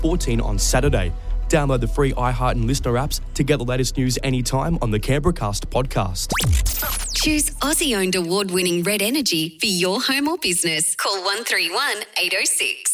8:14 on Saturday. Download the free iHeart and Listener apps to get the latest news anytime on the Canberracast podcast. Choose Aussie-owned award-winning Red Energy for your home or business. Call 131 806.